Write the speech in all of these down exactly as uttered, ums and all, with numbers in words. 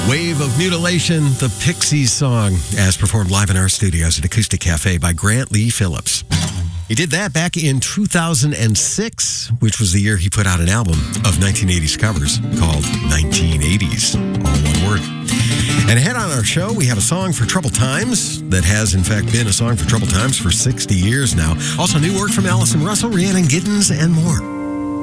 Wave of Mutilation, the Pixies song, as performed live in our studios at Acoustic Cafe by Grant Lee Phillips. He did that back in two thousand six, which was the year he put out an album of nineteen eighties covers called nineteen eighties, all one word. And ahead on our show, we have a song for Troubled Times that has, in fact, been a song for Troubled Times for sixty years now. Also, new work from Allison Russell, Rhiannon Giddens, and more.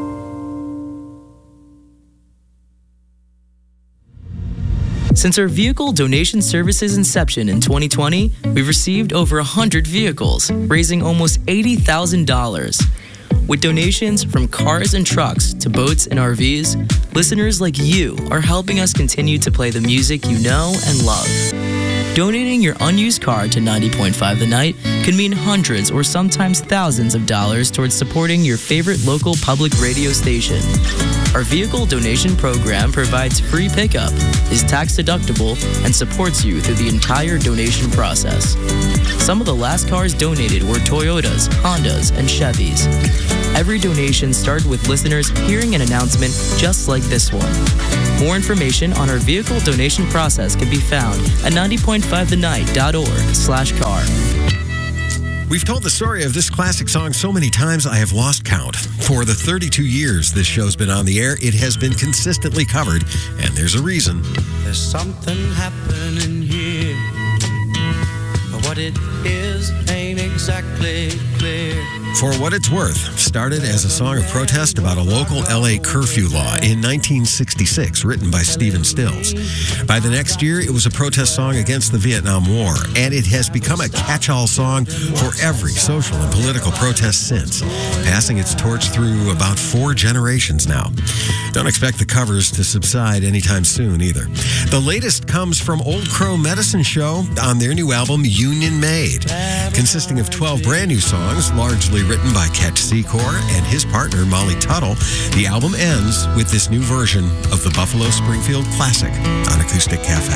Since our vehicle donation service's inception in twenty twenty, we've received over one hundred vehicles, raising almost eighty thousand dollars. With donations from cars and trucks to boats and R Vs, listeners like you are helping us continue to play the music you know and love. Donating your unused car to ninety point five The Night can mean hundreds or sometimes thousands of dollars towards supporting your favorite local public radio station. Our vehicle donation program provides free pickup, is tax deductible, and supports you through the entire donation process. Some of the last cars donated were Toyotas, Hondas, and Chevys. Every donation started with listeners hearing an announcement just like this one. More information on our vehicle donation process can be found at ninety point five the night dot org slash car. We've told the story of this classic song so many times I have lost count. For the thirty-two years this show's been on the air, it has been consistently covered, and there's a reason. There's something happening here, but what it is ain't exactly clear. For What It's Worth started as a song of protest about a local L A curfew law in nineteen sixty-six, written by Stephen Stills. By the next year, it was a protest song against the Vietnam War, and it has become a catch-all song for every social and political protest since, passing its torch through about four generations now. Don't expect the covers to subside anytime soon either. The latest comes from Old Crow Medicine Show on their new album, Union Made, consisting of twelve brand new songs, largely written by Ketch Secor and his partner, Molly Tuttle. The album ends with this new version of the Buffalo Springfield classic on Acoustic Cafe.